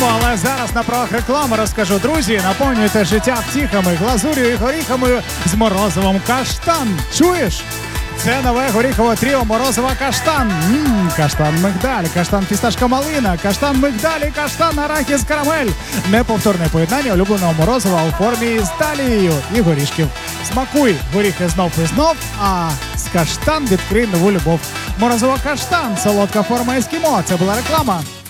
тему, але зараз на правах реклами розкажу. Друзі, наповнюйте життя втіхами, глазур'ю і горіхами з морозивом Каштан. Чуєш? Це нове горіхове тріо морозива Каштан. Каштан мигдаль, каштан фісташка малина, каштан мигдаль і каштан арахіс карамель. Неповторне поєднання улюбленого морозива у формі з талією і горішків. Смакуй горіхи знов і знов, а з каштан відкрий нову любов. Морозиво Каштан, солодка форма ескімо. Це була реклама.